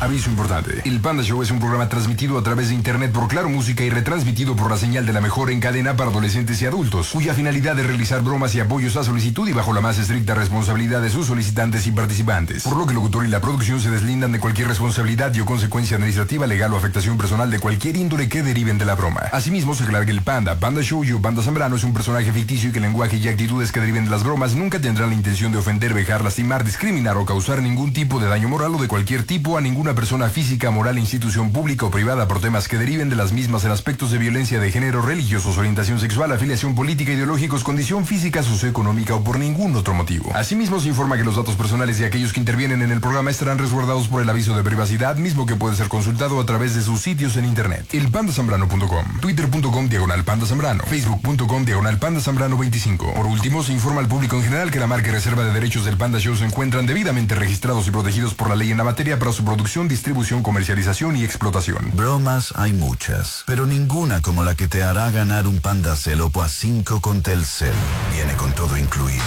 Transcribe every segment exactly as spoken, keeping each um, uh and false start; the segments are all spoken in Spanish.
Aviso importante. El Panda Show es un programa transmitido a través de internet por Claro Música y retransmitido por la señal de la mejor en cadena para adolescentes y adultos, cuya finalidad es realizar bromas y apoyos a solicitud y bajo la más estricta responsabilidad de sus solicitantes y participantes. Por lo que el locutor y la producción se deslindan de cualquier responsabilidad y o consecuencia administrativa, legal o afectación personal de cualquier índole que deriven de la broma. Asimismo, se aclara que el Panda, Panda Show y o Panda Zambrano es un personaje ficticio y que el lenguaje y actitudes que deriven de las bromas nunca tendrán la intención de ofender, vejar, lastimar, discriminar o causar ningún tipo de daño moral o de cualquier tipo a ninguna persona física, moral, institución pública o privada por temas que deriven de las mismas en aspectos de violencia de género, religiosos, orientación sexual, afiliación política, ideológicos, condición física, socioeconómica o por ningún otro motivo. Asimismo, se informa que los datos personales de aquellos que intervienen en el programa estarán resguardados por el aviso de privacidad, mismo que puede ser consultado a través de sus sitios en internet. el panda zambrano punto com, twitter punto com diagonal panda zambrano, facebook punto com diagonal panda zambrano veinticinco. Por último, se informa al público en general que la marca y reserva de derechos del Panda Show se encuentran debidamente registrados y protegidos por la ley en la materia para su producción, distribución, comercialización y explotación. Bromas hay muchas, pero ninguna como la que te hará ganar un Panda Cell Oppo A cinco con Telcel. Viene con todo incluido.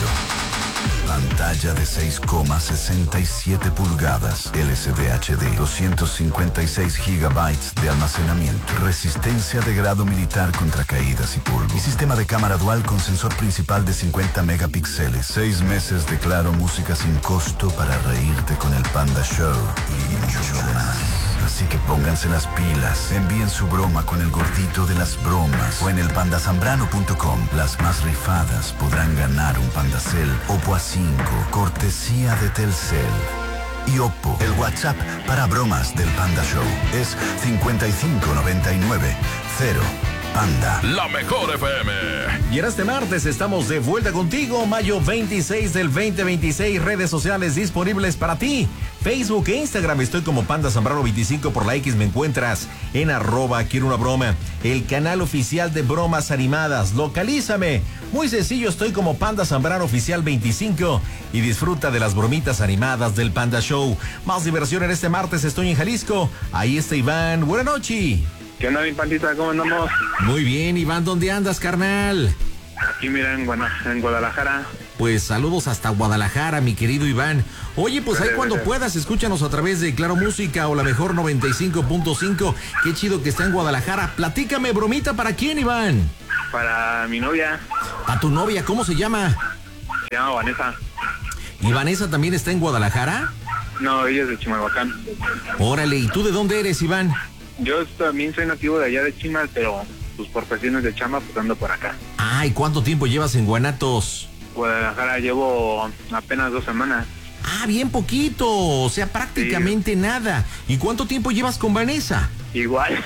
Pantalla de seis coma sesenta y siete pulgadas, L C D H D, doscientos cincuenta y seis gigabytes de almacenamiento, resistencia de grado militar contra caídas y polvo, y sistema de cámara dual con sensor principal de cincuenta megapíxeles, seis meses de Claro Música sin costo para reírte con el Panda Show y mucho más. Así que pónganse las pilas, envíen su broma con el gordito de las bromas o en el panda zambrano punto com. Las más rifadas podrán ganar un Panda Cell Oppo A cinco, cortesía de Telcel. Y Oppo, el WhatsApp para bromas del Panda Show es cincuenta y cinco noventa y nueve cero. Panda. La mejor F M. Y en este martes estamos de vuelta contigo, mayo veintiséis del veinte veintiséis, redes sociales disponibles para ti. Facebook e Instagram estoy como Panda Zambrano veinticinco, por la X me encuentras en arroba quiero una broma. El canal oficial de bromas animadas, localízame. Muy sencillo, estoy como Panda Zambrano Oficial veinticinco y disfruta de las bromitas animadas del Panda Show. Más diversión en este martes, estoy en Jalisco. Ahí está Iván, buenas noches. ¿Qué onda, mi pandita? ¿Cómo andamos? Muy bien, Iván, ¿dónde andas, carnal? Aquí, mira, en, Guana, en Guadalajara. Pues saludos hasta Guadalajara, mi querido Iván. Oye, pues ahí cuando puedas, escúchanos a través de Claro Música o la mejor noventa y cinco punto cinco. Qué chido que está en Guadalajara. Platícame, bromita, ¿para quién, Iván? Para mi novia. ¿Para tu novia? ¿Cómo se llama? Se llama Vanessa. ¿Y Vanessa también está en Guadalajara? No, ella es de Chimalhuacán. Órale, ¿y tú de dónde eres, Iván? Yo también soy nativo de allá de Chimal, pero pues por cuestiones de chamba, pues ando por acá. Ah, ¿y cuánto tiempo llevas en Guanatos? Guadalajara llevo apenas dos semanas. Ah, bien poquito, o sea, prácticamente sí. Nada. ¿Y cuánto tiempo llevas con Vanessa? Igual.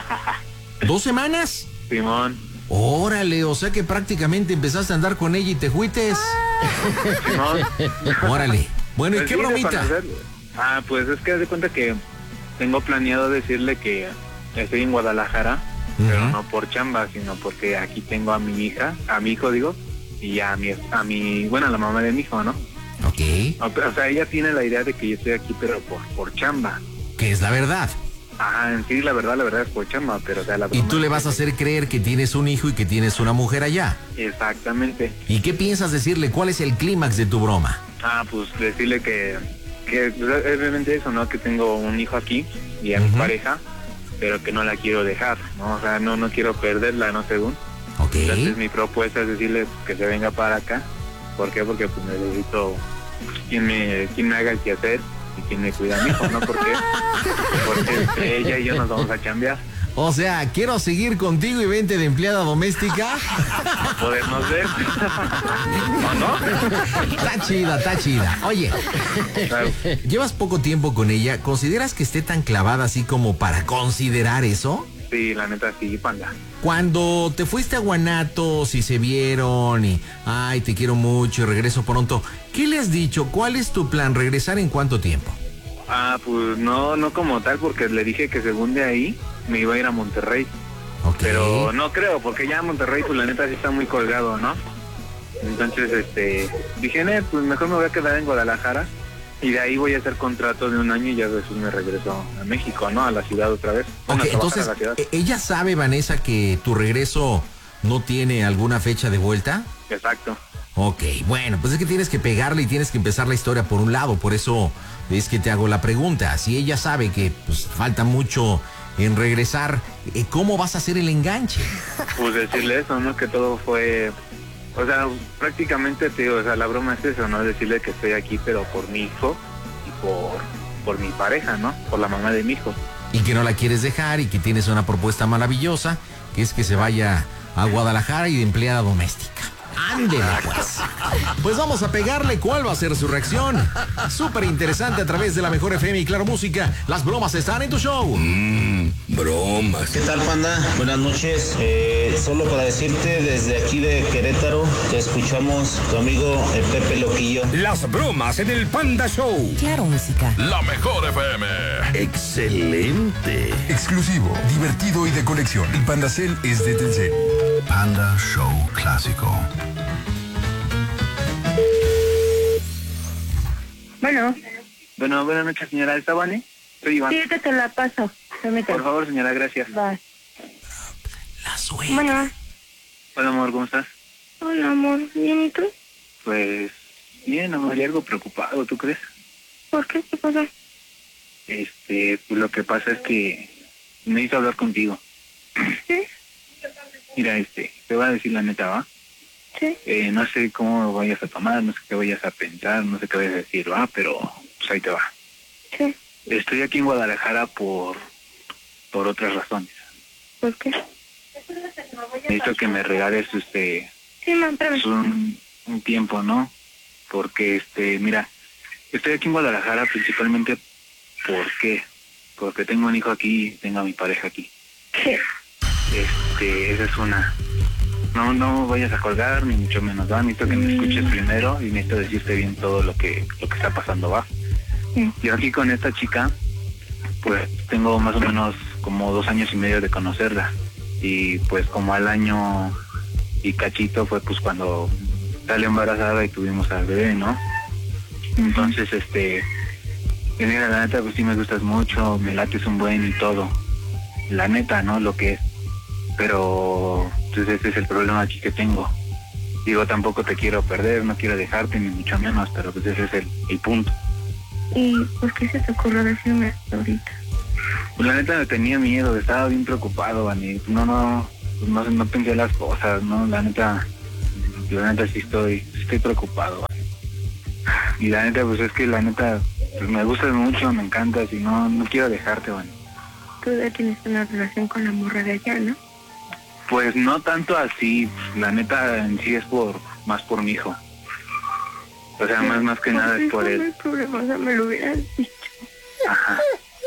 ¿Dos semanas? Simón. Órale, o sea que prácticamente empezaste a andar con ella y te fuites. Simón. Órale. Bueno, ¿y pues qué sí, bromita? Ah, pues es que haz de cuenta que tengo planeado decirle que estoy en Guadalajara, uh-huh. pero no por chamba, sino porque aquí tengo a mi hija, a mi hijo digo, y a mi, a mi, bueno, a la mamá de mi hijo, ¿no? Ok. O, o sea, ella tiene la idea de que yo estoy aquí, pero por, por chamba. ¿Qué es la verdad? Ajá, en sí, la verdad, la verdad es por chamba, pero o sea, la Y tú le vas a hacer creer que tienes un hijo y que tienes una mujer allá. Exactamente. ¿Y qué piensas decirle? ¿Cuál es el clímax de tu broma? Ah, pues decirle que, que obviamente eso, ¿no? Que tengo un hijo aquí y a uh-huh. mi pareja, pero que no la quiero dejar, ¿no? O sea, no, no quiero perderla, ¿no? Según. Ok. Entonces mi propuesta es decirle que se venga para acá. ¿Por qué? Porque pues necesito quien me, quien me haga el quehacer y quien me cuida a mi hijo, ¿no? ¿Por qué? Porque ella y yo nos vamos a cambiar. O sea, quiero seguir contigo y vente de empleada doméstica. Podernos ver. ¿O no? Está chida, está chida. Oye, claro. Llevas poco tiempo con ella. ¿Consideras que esté tan clavada así como para considerar eso? Sí, la neta sí, panda. Cuando te fuiste a Guanatos y se vieron y, ay, te quiero mucho y regreso pronto, ¿qué le has dicho? ¿Cuál es tu plan? ¿Regresar en cuánto tiempo? Ah, pues no, no como tal, porque le dije que según de ahí me iba a ir a Monterrey. Okay. Pero no creo, porque ya Monterrey, pues la neta sí está muy colgado, ¿no? Entonces, este, dije, eh, pues mejor me voy a quedar en Guadalajara y de ahí voy a hacer contrato de un año y ya después me regreso a México, ¿no? A la ciudad otra vez. Ok, entonces, ¿ella sabe, Vanessa, que tu regreso no tiene alguna fecha de vuelta? Exacto. Ok, bueno, pues es que tienes que pegarle y tienes que empezar la historia por un lado, por eso es que te hago la pregunta. Si ella sabe que pues falta mucho en regresar, ¿cómo vas a hacer el enganche? Pues decirle eso, ¿no? Que todo fue, o sea, prácticamente te digo, o sea, la broma es eso, ¿no? Decirle que estoy aquí, pero por mi hijo y por, por mi pareja, ¿no? Por la mamá de mi hijo. Y que no la quieres dejar y que tienes una propuesta maravillosa, que es que se vaya a Guadalajara y de empleada doméstica. Ándele, pues. Pues vamos a pegarle cuál va a ser su reacción. Súper interesante a través de la Mejor F M y Claro Música. Las bromas están en tu show. Mmm, bromas. ¿Qué tal, Panda? Buenas noches. Eh, solo para decirte, desde aquí de Querétaro, te escuchamos tu amigo el Pepe Loquillo. Las bromas en el Panda Show. Claro Música. La Mejor F M. Excelente. Exclusivo, divertido y de colección. El Pandacel es de Telcel. Panda Show Clásico. Bueno. Bueno, buenas noches, señora. ¿Está Vane? Soy Iván. Sí, que te la paso. Permíteme. Por favor, señora, gracias. Va. La suegra. Bueno. Hola, amor, ¿cómo estás? Hola, amor. ¿Bien y tú? Pues, bien, amor, y algo preocupado, ¿tú crees? ¿Por qué? ¿Qué pasa? Este, pues lo que pasa es que necesito hablar contigo. ¿Sí? Mira, este, te voy a decir la neta, ¿va? Sí. Eh, no sé cómo vayas a tomar, no sé qué vayas a pensar, no sé qué vayas a decir, ¿va? Pero, pues ahí te va. Sí. Estoy aquí en Guadalajara por, por otras razones. ¿Por qué? Necesito que me regales, este, Sí, man, espérame. un, un tiempo, ¿no? Porque, este, mira, estoy aquí en Guadalajara principalmente, ¿por qué? Porque tengo un hijo aquí y tengo a mi pareja aquí. ¿Qué? Este, esa es una. No, no vayas a colgar, ni mucho menos, ¿va? Necesito que me escuches primero y necesito decirte bien todo lo que, lo que está pasando, ¿va? Sí. Yo aquí con esta chica, pues tengo más o menos como dos años y medio de conocerla. Y pues como al año y cachito fue pues cuando salió embarazada y tuvimos al bebé, ¿no? Entonces, este, mira, la neta, pues sí me gustas mucho, me lates un buen y todo. La neta, ¿no? Lo que es. Pero, pues ese es el problema aquí que tengo. Digo, tampoco te quiero perder, no quiero dejarte, ni mucho menos, pero pues ese es el, el punto. ¿Y por qué se te ocurrió decirme esto ahorita? Pues la neta me tenía miedo, estaba bien preocupado, Vani. No, no, no, no pensé las cosas, ¿no? La neta, la neta sí estoy, sí estoy preocupado, Vani. Y la neta, pues es que la neta, pues me gustas mucho, me encantas y no, no quiero dejarte, Vani. Tú ya tienes una relación con la morra de allá, ¿no? Pues no tanto así, la neta en sí es por, más por mi hijo. O sea, más, más que nada es por No él. hay problema, o sea, me lo hubieras dicho. Ajá.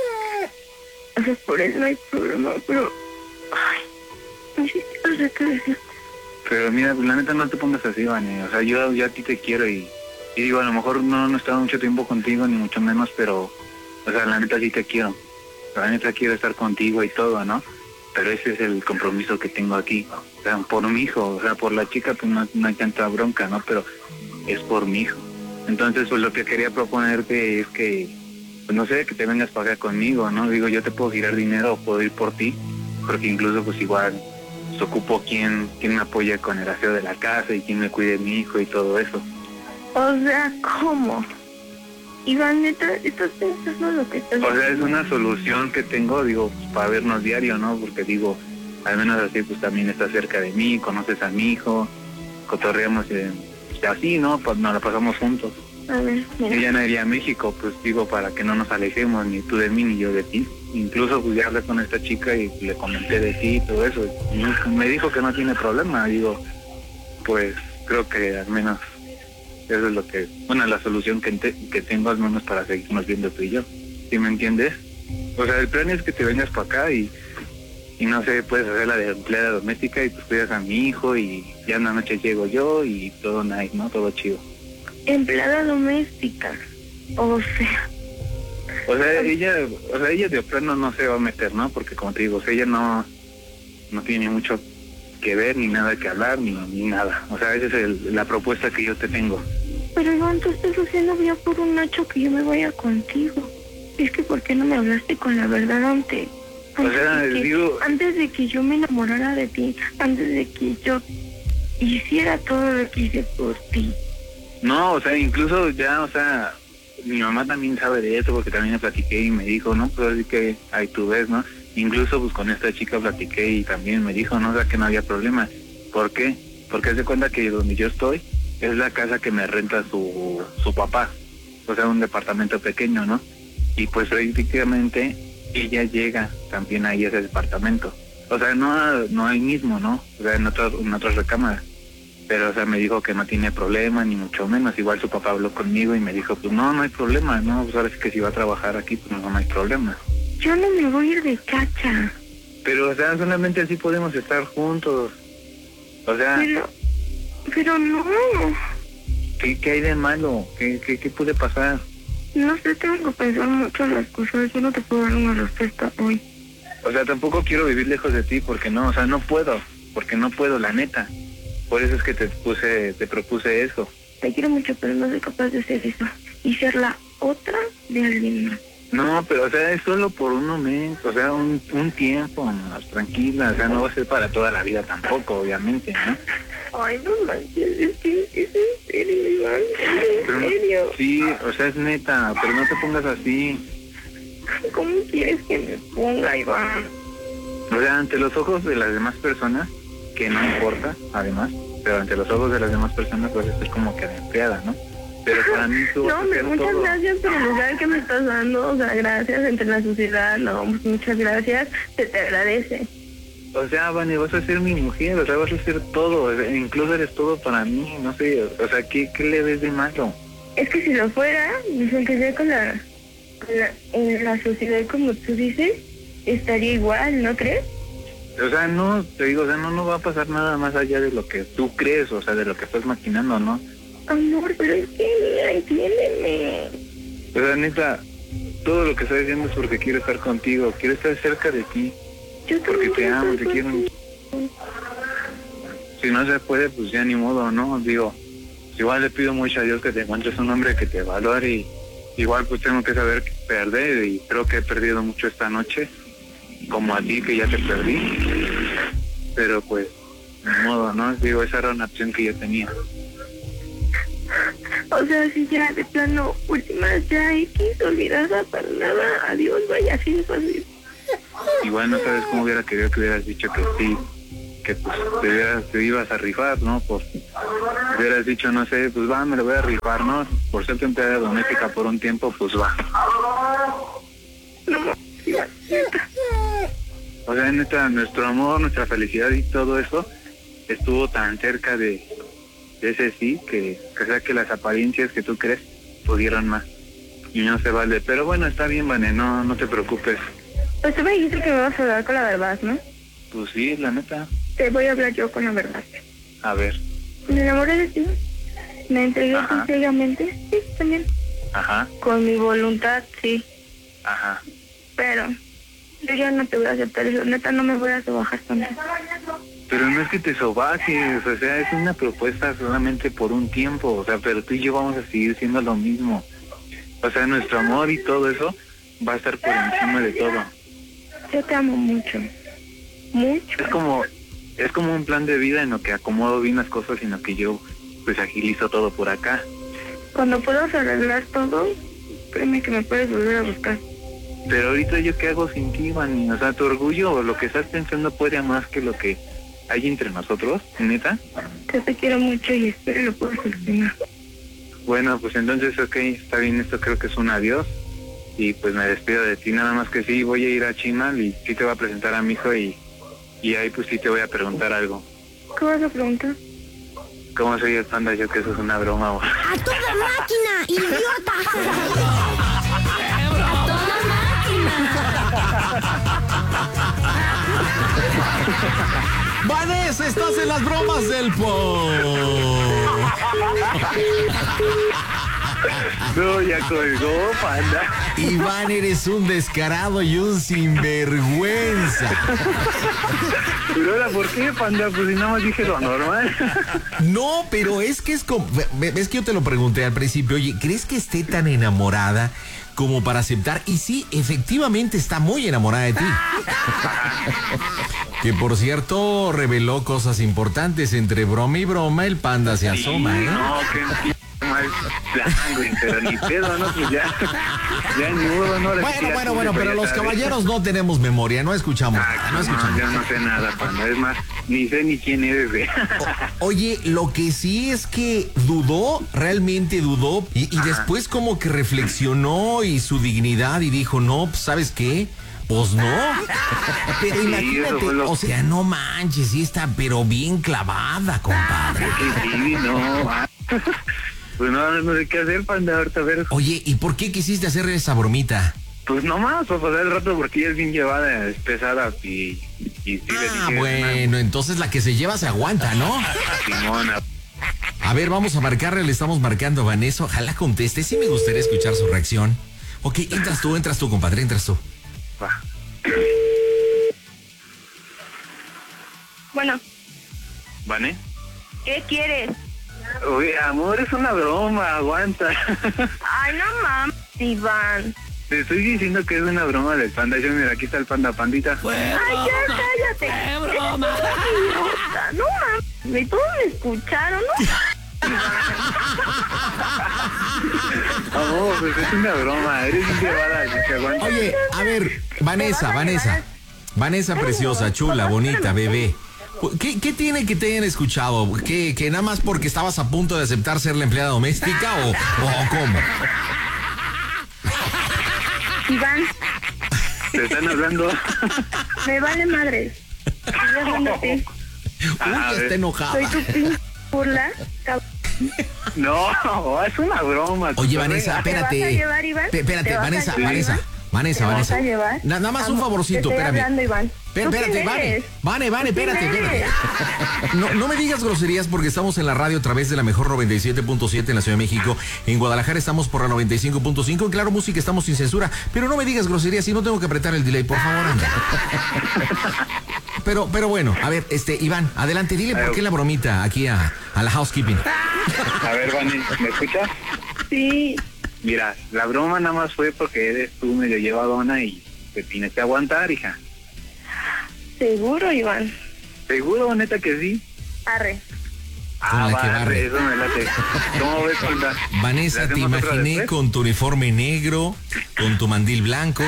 O sea, por él no hay problema, pero... Ay, ni siquiera sé qué decir. Pero mira, pues la neta no te pongas así, Vani. O sea, yo ya a ti te quiero y, y digo, a lo mejor no, no he estado mucho tiempo contigo, ni mucho menos, pero, o sea, la neta sí te quiero. La neta quiero estar contigo y todo, ¿no? Pero ese es el compromiso que tengo aquí. O sea, por mi hijo, o sea, por la chica, pues no, no hay tanta bronca, ¿no? Pero es por mi hijo. Entonces, pues lo que quería proponerte es que, pues no sé, que te vengas para acá conmigo, ¿no? Digo, yo te puedo girar dinero o puedo ir por ti, porque incluso, pues igual, pues, ocupo quien, quien me apoye con el aseo de la casa y quien me cuide de mi hijo y todo eso. O sea, ¿cómo? Iván, neta, estás pensando lo que estás O sea, es una solución que tengo, digo, pues, para vernos diario, ¿no? Porque digo, al menos así, pues también estás cerca de mí, conoces a mi hijo, cotorreamos, eh, así, ¿no? Pues nos la pasamos juntos. A ver, mira. Ella no iría a México, pues digo, para que no nos alejemos, ni tú de mí, ni yo de ti. Incluso, pues ya hablé con esta chica y le comenté de ti y todo eso. Y me dijo que no tiene problema, digo, pues creo que al menos eso es lo que, bueno, la solución que, te, que tengo al menos para seguirnos viendo tú y yo. ¿Sí me entiendes? O sea, el plan es que te vengas para acá y, y no sé, puedes hacer la de empleada doméstica y pues cuidas a mi hijo y ya en la noche llego yo y todo nice, ¿no? Todo chido. Empleada doméstica. O sea... O sea, ella, o sea, ella de plano no se va a meter, ¿no? Porque como te digo, o sea, ella no, no tiene mucho que ver, ni nada que hablar, ni, ni nada. O sea, esa es el, la propuesta que yo te tengo. Pero Iván, tú estás haciendo ya por un Nacho que yo me vaya contigo. Es que ¿por qué no me hablaste con la verdad antes? O sea, de que, digo... Antes de que yo me enamorara de ti, antes de que yo hiciera todo lo que hice por ti. No, o sea, incluso ya, o sea, mi mamá también sabe de eso porque también le platiqué y me dijo, no, pues así que ahí tú ves, ¿no? Incluso pues con esta chica platiqué y también me dijo, no, o sea, que no había problema. ¿Por qué? Porque se cuenta que donde yo estoy es la casa que me renta su, su papá, o sea, un departamento pequeño, ¿no? Y pues prácticamente ella llega también ahí a ese departamento. O sea, no, no ahí mismo, ¿no? O sea, en, otro, en otras recámaras. Pero, o sea, me dijo que no tiene problema, ni mucho menos. Igual su papá habló conmigo y me dijo, pues no, no hay problema, ¿no? Pues ahora sí que si va a trabajar aquí, pues no, no hay problema. Yo no me voy a ir de cacha. Pero, o sea, solamente así podemos estar juntos. O sea... Pero, pero no. ¿Qué, qué hay de malo? ¿Qué, qué, qué puede pasar? No sé, tengo que pensar mucho en las cosas. Yo no te puedo dar una respuesta hoy. O sea, tampoco quiero vivir lejos de ti porque no, o sea, no puedo. Porque no puedo, la neta. Por eso es que te puse, te propuse eso. Te quiero mucho, pero no soy capaz de hacer eso. Y ser la otra de alguien más. No, pero o sea, es solo por un momento, o sea, un, un tiempo, más tranquila, o sea, no va a ser para toda la vida tampoco, obviamente, ¿no? Ay, no manches, es que es en serio, Iván, es en serio. No, sí, o sea, es neta, pero no te pongas así. ¿Cómo quieres que me ponga, Iván? O sea, ante los ojos de las demás personas, que no importa, además, pero ante los ojos de las demás personas, pues esto es como que de empleada, ¿no? Pero para mí tú no, hombre, muchas todo. Gracias por el lugar que me estás dando, o sea, gracias entre la sociedad, no, muchas gracias, se te agradece. O sea, Vane, vas a ser mi mujer, o sea, vas a ser todo, o sea, incluso eres todo para mí, no sé, o sea, ¿qué, qué le ves de malo? Es que si lo fuera, pues aunque sea con la, con la, en la sociedad como tú dices, estaría igual, ¿no crees? O sea, no, te digo, o sea, no, no va a pasar nada más allá de lo que tú crees, o sea, de lo que estás maquinando, ¿no? Amor, pero es que, mira, entiéndeme. O sea, neta, todo lo que estoy diciendo es porque quiero estar contigo, quiero estar cerca de ti. Yo porque te amo, te quiero. Si no se puede, pues ya ni modo, ¿no? Digo, igual le pido mucho a Dios que te encuentres un hombre que te valore y igual pues tengo que saber perder y creo que he perdido mucho esta noche, como a ti que ya te perdí. Pero pues, ni modo, ¿no? Digo, esa era una opción que yo tenía. O sea, si ya de plano, últimas ya X, olvidada para nada, adiós, vaya, así de fácil. Igual no sabes cómo hubiera querido que hubieras dicho que sí, que pues te, hubieras, te ibas a rifar, ¿no? Pues hubieras dicho, no sé, pues va, me lo voy a rifar, ¿no? Por ser tu empleada doméstica por un tiempo, pues va. No, neta. O sea, neta, nuestro amor, nuestra felicidad y todo eso estuvo tan cerca de, de ese sí, que, que sea que las apariencias que tú crees pudieron más. Y no se vale. Pero bueno, está bien, Vane, no, no te preocupes. Pues tú me dijiste que me vas a hablar con la verdad, ¿no? Pues sí, la neta. Te voy a hablar yo con la verdad. A ver. Me enamoré de ti. Me entregué ciegamente. Sí, también. Ajá. Con mi voluntad, sí. Ajá. Pero yo ya no te voy a aceptar eso. Neta, no me voy a sobajar con eso. Pero no es que te sobajes, o sea, es una propuesta solamente por un tiempo, o sea, pero tú y yo vamos a seguir siendo lo mismo. O sea, nuestro amor y todo eso va a estar por encima de todo. Yo te amo mucho. Mucho. Es como, es como un plan de vida en lo que acomodo bien las cosas y en lo que yo, pues, agilizo todo por acá. Cuando puedas arreglar todo, créeme que me puedes volver a buscar. Pero ahorita yo qué hago sin ti, Vani, o sea, tu orgullo o lo que estás pensando puede más que lo que hay entre nosotros, ¿neta? Yo te quiero mucho y espero lo puedas solucionar. Bueno, pues entonces, ok, está bien, esto creo que es un adiós. Y pues me despido de ti, nada más que sí, voy a ir a Chimal y sí te voy a presentar a mi hijo y, y ahí pues sí te voy a preguntar algo. ¿Qué vas a preguntar? ¿Cómo soy el Panda? Yo que eso es una broma. ¿O? ¡A toda máquina, idiota! ¡A toda máquina! Vanessa, estás en las bromas del po. No, ya colgó, Panda. Iván, eres un descarado y un sinvergüenza. Pero ahora, ¿por qué, Panda? Pues si nada más dije lo normal. No, pero es que es como... Es que yo te lo pregunté al principio. Oye, ¿crees que esté tan enamorada como para aceptar? Y sí, efectivamente está muy enamorada de ti. Que por cierto, reveló cosas importantes. Entre broma y broma, el Panda se asoma, Sí, ¿eh? no, que mal plan, güey, pero ni pedo, ¿no? Pues ya, ya ni modo, ¿no? Ahora sí Bueno, ya bueno, tú bueno, ya pero los sabes. caballeros no tenemos memoria, no escuchamos nada, Ah, no no, escuchamos. yo no sé nada, Panda. Es más, ni sé ni quién eres, güey. Oye, lo que sí es que dudó, realmente dudó, y, y después como que reflexionó y su dignidad y dijo, no, pues, ¿sabes qué? Pues no. Pero Sí, imagínate, eso fue lo o sea, no manches, sí está, pero bien clavada, compadre. Sí, sí, no. ah. Pues no, no sé qué hacer, Panda, ahorita a ver. Oye, ¿y por qué quisiste hacerle esa bromita? Pues nomás, para pasar el rato, porque ella es bien llevada, es pesada, y, y sí le Ah, dije... bueno, entonces la que se lleva se aguanta, ¿no? Simona. A ver, vamos a marcarle, le estamos marcando a Vanessa, ojalá conteste, sí me gustaría escuchar su reacción. Ok, entras tú, entras tú, compadre, entras tú. Va. Bueno, ¿Vane? ¿qué quieres? Oye, amor, es una broma, aguanta. Ay, no mames, Iván. Te estoy diciendo que es una broma del Panda. Yo, mira, aquí está el Panda Pandita. Ay, ya cállate. ¡Qué broma! No mames, ¿y todos me escucharon, no? Amor, pues es una broma. Eres bien llevada, así que aguanta. Oye, a ver, Vanessa, Te vas a Vanessa. llevar. Vanessa preciosa, chula, bonita, bebé. ¿Qué, qué tiene que te hayan escuchado? ¿Que, que nada más porque estabas a punto de aceptar ser la empleada doméstica o, o cómo? Iván, Te están hablando. me vale madres. Estoy hablando a ti. Uy, A está ver. enojada. Soy tu pin burla. cab- No, es una broma. Oye, tu Vanessa, colega. ¿Te vas a espérate. llevar, Iván? Pe- Espérate, ¿Te vas a Vanessa, llevar, Vanessa. Iván? Vanessa, ¿Te vas Vanessa. a llevar? Na- nada más un Amor, favorcito, te estoy espérame. hablando, Iván. Pe- ¿Tú quién Espérate, Vane. eres? Vane, Vane, ¿Tú quién espérate, espérate. eres? No, no me digas groserías porque estamos en la radio a través de la mejor noventa y siete punto siete en la Ciudad de México. En Guadalajara estamos por la noventa y cinco punto cinco. En Claro Música estamos sin censura. Pero no me digas groserías y no tengo que apretar el delay, por favor, anda. Pero, pero bueno, a ver, este, Iván, adelante, dile por qué la bromita aquí a, a la housekeeping. A ver, Vane, ¿me escuchas? Sí. Mira, la broma nada más fue porque eres tú medio llevadona y te tienes que aguantar, hija. Seguro, Iván. ¿Seguro, neta, que sí? Arre. Ah, la que va, barre. eso me late. ¿Cómo ves, Panda? Vanessa, ¿Le te hacemos otra imaginé después? con tu uniforme negro, con tu mandil blanco,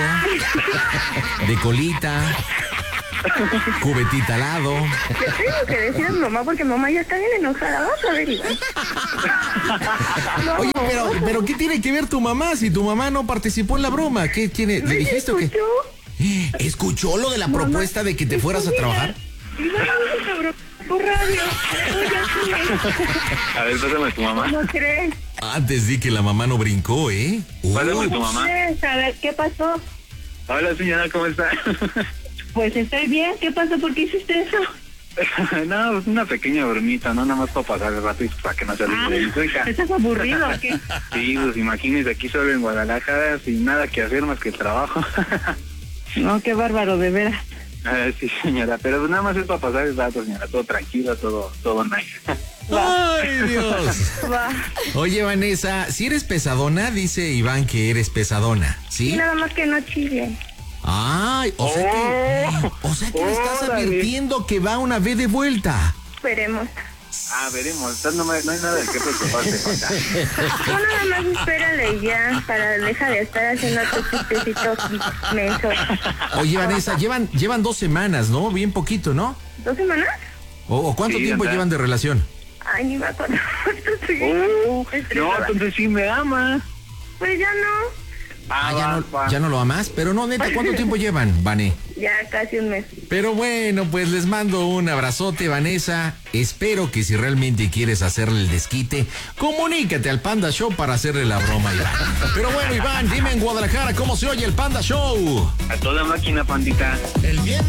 de colita, cubetita al lado. Le tengo que decir a mi mamá porque mamá ya está bien enojada. Vamos a ver, Iván. No, Oye, pero, pero ¿qué tiene que ver tu mamá si tu mamá no participó en la broma? ¿Qué tiene? ¿Le ¿me dijiste o qué? escuchó? ¿Escuchó lo de la propuesta de que te fueras a trabajar? Iván, cabrón, por radio. Oye, A ver, pásame a tu mamá. ¿cómo crees? Antes di que la mamá no brincó, ¿eh? Pásame a tu Uy, mamá. ¿Quieres saber qué pasó? Hola, señora, ¿cómo está? Pues estoy bien. ¿Qué pasó? ¿Por qué hiciste eso? No, es una pequeña bromita, ¿no? Nada más para pasar el rato y para que no se Ah, olvide de su hija. ¿estás aburrido o qué? Sí, pues imagínese aquí solo en Guadalajara sin nada que hacer más que el trabajo. No, qué bárbaro, de veras. Ah, sí, señora, pero pues nada más es para pasar el rato, señora, todo tranquilo, todo, todo nice. ¡Ay, Dios! Va. Oye, Vanessa, si eres pesadona, dice Iván que eres pesadona, Y ¿sí? nada más que no chille. Ay, o sea que, o sea que le estás Órale. advirtiendo que va una vez de vuelta. Esperemos. Ah, veremos, no, no hay nada de qué preocuparse, Panda. Tú nada más espérale y ya, para deja de estar haciendo tu chistecito menso. Oye, Vanessa, llevan, llevan dos semanas, ¿no? Bien poquito, ¿no? ¿Dos semanas? ¿O, o cuánto Sí, tiempo anda. llevan de relación? Ay, ni me acuerdo. Estoy Oh, no, estresada. entonces sí me ama. Pues ya no. Ah, ya va, no, va. ya no lo amas, pero no, neta, ¿cuánto tiempo llevan, Vane? Ya casi un mes. Pero bueno, pues les mando un abrazote, Vanessa. Espero que si realmente quieres hacerle el desquite, comunícate al Panda Show para hacerle la broma a Iván. Pero bueno, Iván, dime en Guadalajara cómo se oye el Panda Show. A toda máquina, Pandita. El bien